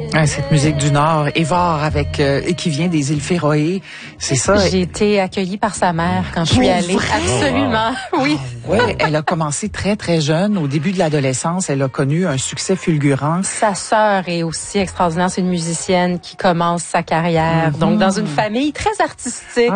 Cette musique du Nord, Évar avec et qui vient des îles Féroé, c'est ça. J'ai été accueillie par sa mère quand je suis allée. Absolument, oui. Oui, elle a commencé très très jeune. Au début de l'adolescence, elle a connu un succès fulgurant. Sa sœur est aussi extraordinaire. C'est une musicienne qui commence sa carrière. Donc dans une famille très artistique.